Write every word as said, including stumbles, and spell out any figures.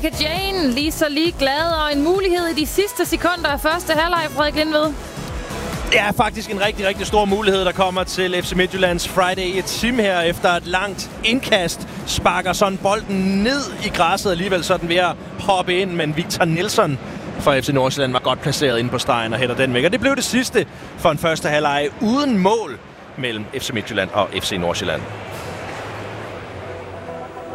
Rebecca Jane lige så lige glad og en mulighed i de sidste sekunder af første halvleg, Frederik Lindved. Det er faktisk en rigtig, rigtig stor mulighed, der kommer til F C Midtjyllands Friday. Et sim her efter et langt indkast sparker sådan bolden ned i græsset, alligevel sådan ved at hoppe ind, men Victor Nielsen fra F C Nordsjælland var godt placeret inde på stregen og hætter den væk. Og det blev det sidste for en første halvleg uden mål mellem F C Midtjylland og F C Nordsjælland.